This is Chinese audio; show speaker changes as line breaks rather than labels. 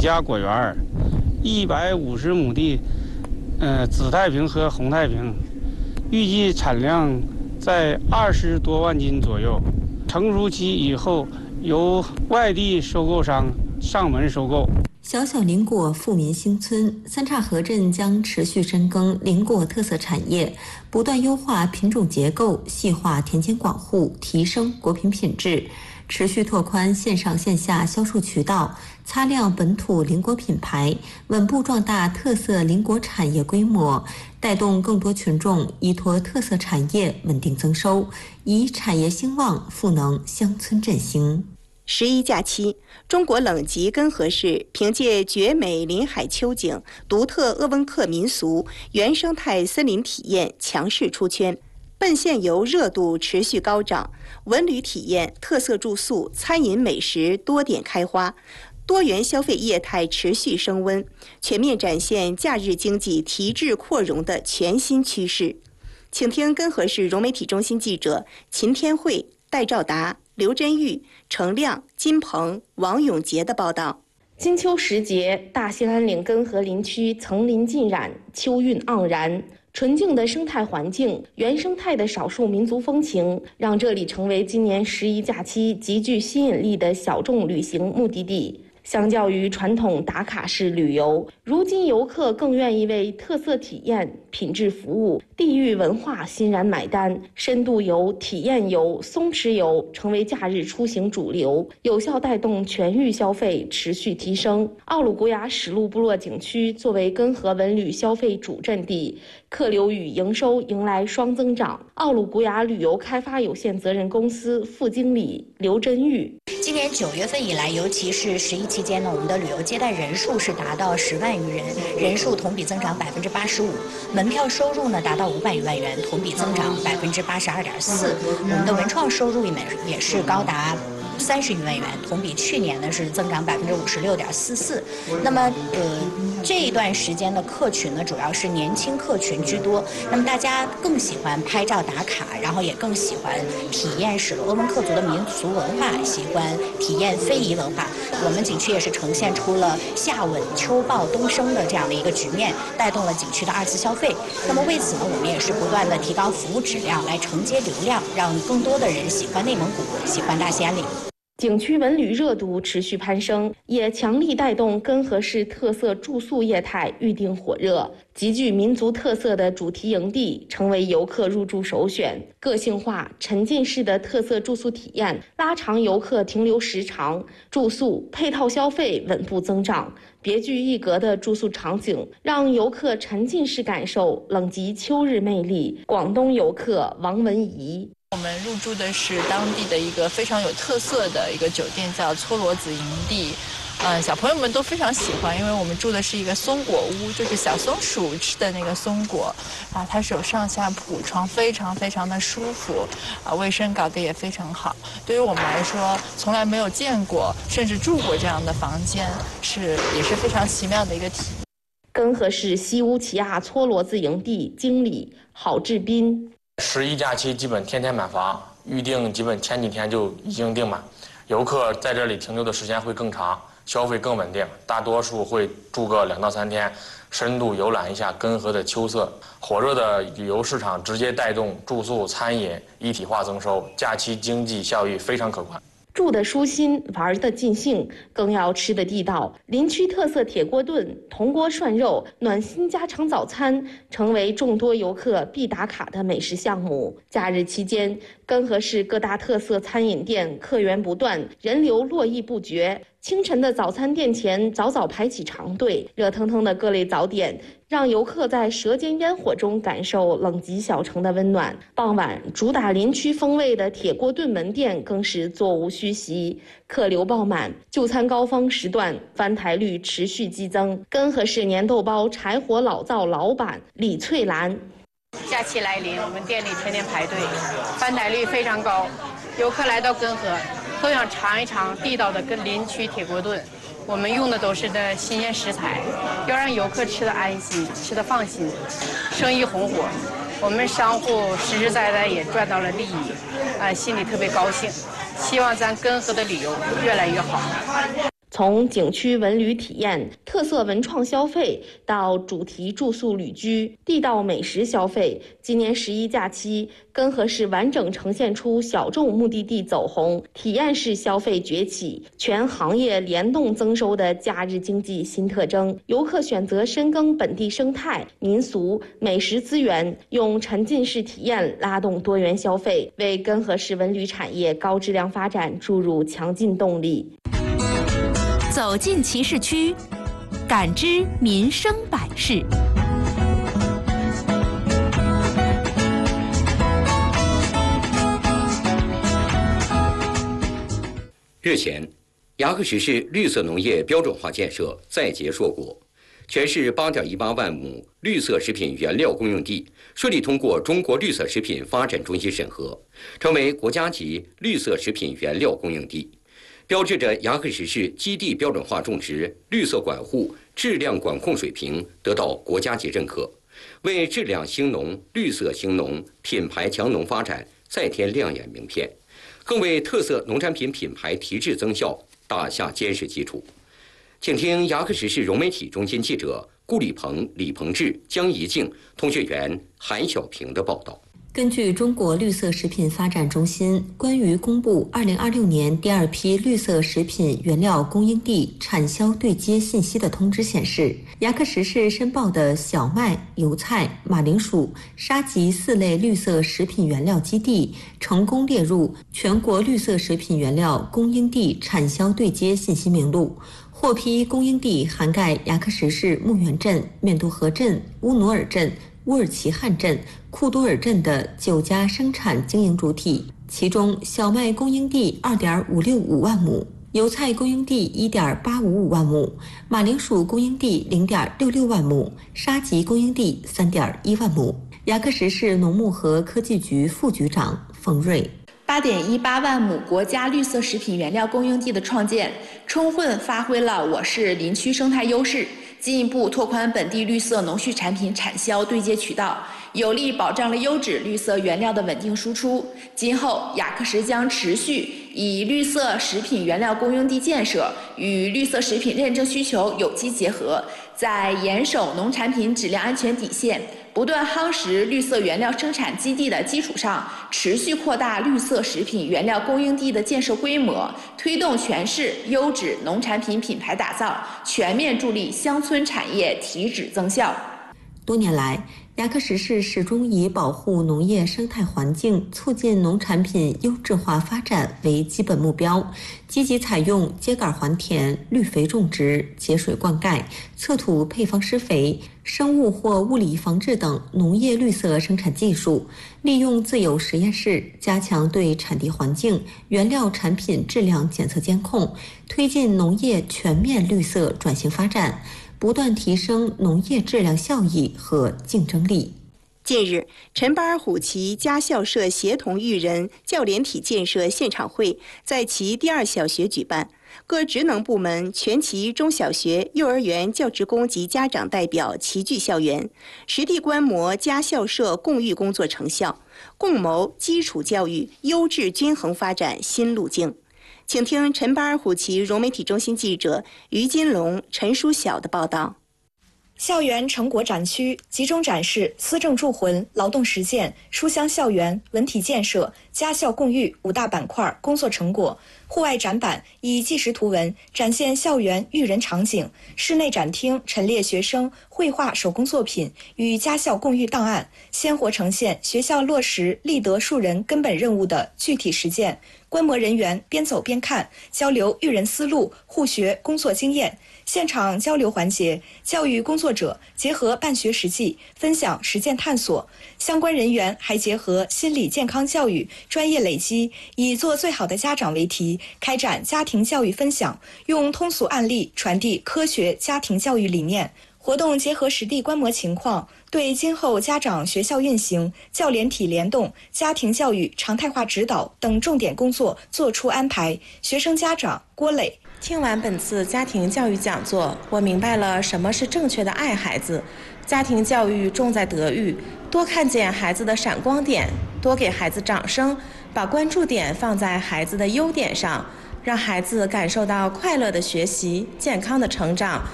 家果园，150亩地，紫太平和红太平，预计产量在20多万斤左右。成熟期以后，由外地收购商上门收购。
小小林果富民兴村，三岔河镇将持续深耕林果特色产业，不断优化品种结构，细化田间管护，提升果品品质，持续拓宽线上线下销售渠道，擦亮本土林果品牌，稳步壮大特色林果产业规模，带动更多群众依托特色产业稳定增收，以产业兴旺赋能乡村振兴。
11假期，中国冷极根河市凭借绝美林海秋景、独特鄂温克民俗、原生态森林体验强势出圈，奔现游热度持续高涨，文旅体验、特色住宿、餐饮美食多点开花，多元消费业态持续升温，全面展现假日经济提质扩容的全新趋势。请听根河市融媒体中心记者秦天慧、戴兆达、刘真玉、程亮、金鹏、王永杰的报道。
金秋时节，大兴安岭根河林区层林尽染，秋韵盎然。纯净的生态环境，原生态的少数民族风情，让这里成为今年11假期极具吸引力的小众旅行目的地。相较于传统打卡式旅游，如今游客更愿意为特色体验、品质服务、地域文化欣然买单。深度游、体验游、松弛游成为假日出行主流，有效带动全域消费持续提升。奥鲁古雅史路部落景区作为根河文旅消费主阵地，客流与营收迎来双增长。奥鲁古雅旅游开发有限责任公司副经理刘真玉：
今年9月份以来，尤其是11期间呢，我们的旅游接待人数是达到10万余人，人数同比增长85%，门票收入呢达到500余万元，同比增长82.4%。我们的文创收入也是高达30余万元，同比去年呢是增长56.44%。那么这一段时间的客群呢，主要是年轻客群居多。那么大家更喜欢拍照打卡，然后也更喜欢体验史罗鄂温克族的民俗文化，喜欢体验非遗文化。我们景区也是呈现出了夏稳秋暴冬生的这样的一个局面，带动了景区的2次消费。那么为此呢，我们也是不断的提高服务质量，来承接流量，让更多的人喜欢内蒙古，喜欢大兴安岭。
景区文旅热度持续攀升，也强力带动根河市特色住宿业态预订火热。极具民族特色的主题营地成为游客入住首选，个性化、沉浸式的特色住宿体验拉长游客停留时长，住宿配套消费稳步增长。别具一格的住宿场景让游客沉浸式感受冷极秋日魅力。广东游客王文怡：
我们入住的是当地的一个非常有特色的一个酒店，叫搓罗子营地。小朋友们都非常喜欢，因为我们住的是一个松果屋，就是小松鼠吃的那个松果啊，它是有上下铺，床非常非常的舒服啊，卫生搞得也非常好。对于我们来说，从来没有见过甚至住过这样的房间，也是非常奇妙的一个体验。
根河市西乌齐亚搓罗子营地经理郝志斌
：11假期基本天天满房，预订基本前几天就已经订满，游客在这里停留的时间会更长，消费更稳定，大多数会住个2到3天，深度游览一下根河的秋色。火热的旅游市场直接带动住宿、餐饮一体化增收，假期经济效益非常可观。
住得舒心，玩得尽兴，更要吃得地道。林区特色铁锅炖、铜锅涮肉、暖心家常早餐，成为众多游客必打卡的美食项目。假日期间，根河市各大特色餐饮店客源不断，人流络绎不绝。清晨的早餐店前早排起长队，热腾腾的各类早点让游客在舌尖烟火中感受冷极小城的温暖。傍晚，主打林区风味的铁锅炖门店更是座无虚席，客流爆满。就餐高峰时段，翻台率持续激增。根河市年豆包柴火老灶老板李翠兰：
假期来临，我们店里天天排队，翻台率非常高。游客来到根河都想尝一尝地道的林区铁锅炖，我们用的都是的新鲜食材，要让游客吃得安心，吃得放心，生意红火。我们商户实实在在也赚到了利益，心里特别高兴，希望咱根河的旅游越来越好。
从景区文旅体验、特色文创消费到主题住宿旅居、地道美食消费，今年11假期，根河市完整呈现出小众目的地走红、体验式消费崛起、全行业联动增收的假日经济新特征。游客选择深耕本地生态、民俗、美食资源，用沉浸式体验拉动多元消费，为根河市文旅产业高质量发展注入强劲动力。
走进骑士区，感知民生百事。
日前，牙克石市绿色农业标准化建设再结硕果，全市8.18万亩绿色食品原料供应地顺利通过中国绿色食品发展中心审核，成为国家级绿色食品原料供应地，标志着牙克石市基地标准化种植、绿色管护、质量管控水平得到国家级认可，为质量兴农、绿色兴农、品牌强农发展再添亮眼名片，更为特色农产品品牌提质增效打下坚实基础。请听牙克石市融媒体中心记者顾礼鹏、李鹏志、江怡静、通讯员韩小平的报道。
根据中国绿色食品发展中心关于公布2026年第2批绿色食品原料供应地产销对接信息的通知显示，牙克石市申报的小麦、油菜、马铃薯、沙棘4类绿色食品原料基地成功列入全国绿色食品原料供应地产销对接信息名录。获批供应地涵盖牙克石市木源镇、面渡河镇、乌努尔镇、乌尔齐汉镇、库都尔镇的9家生产经营主体，其中小麦供应地2.565万亩，油菜供应地1.855万亩，马铃薯供应地0.66万亩，沙棘供应地3.1万亩。牙克石市农牧和科技局副局长冯瑞
8.18万亩国家绿色食品原料供应地的创建，充分发挥了我市林区生态优势，进一步拓宽本地绿色农畜产品产销对接渠道，有力保障了优质绿色原料的稳定输出。今后，牙克石将持续以绿色食品原料供应地建设与绿色食品认证需求有机结合，在严守农产品质量安全底线，不断夯实绿色原料生产基地的基础上，持续扩大绿色食品原料供应地的建设规模，推动全市优质农产品品牌打造，全面助力乡村产业提质增效。
多年来，牙克石市始终以保护农业生态环境、促进农产品优质化发展为基本目标，积极采用秸秆还田、绿肥种植、节水灌溉、测土配方施肥、生物或物理防治等农业绿色生产技术，利用自有实验室加强对产地环境、原料产品质量检测监控，推进农业全面绿色转型发展，不断提升农业质量效益和竞争力。
近日，陈巴尔虎旗家校社协同育人教联体建设现场会在其第2小学举办，各职能部门、全旗中小学、幼儿园教职工及家长代表齐聚校园，实地观摩家校社共育工作成效，共谋基础教育优质均衡发展新路径。请听陈巴尔虎旗融媒体中心记者于金龙、陈书晓的报道。
校园成果展区集中展示思政助魂、劳动实践、书香校园、文体建设、家校共育5大板块工作成果。户外展板以纪实图文展现校园育人场景，室内展厅陈列学生绘画手工作品与家校共育档案，鲜活呈现学校落实立德树人根本任务的具体实践。观摩人员边走边看，交流育人思路，互学工作经验。现场交流环节，教育工作者结合办学实际，分享实践探索；相关人员还结合心理健康教育、专业累积，以做最好的家长为题，开展家庭教育分享，用通俗案例传递科学家庭教育理念。活动结合实地观摩情况，对今后家长学校运行、教联体联动、家庭教育常态化指导等重点工作作出安排。学生家长郭磊：
听完本次家庭教育讲座，我明白了什么是正确的爱孩子。家庭教育重在德育，多看见孩子的闪光点，多给孩子掌声，把关注点放在孩子的优点上， 让孩子感受到快乐的学习、健康的成长，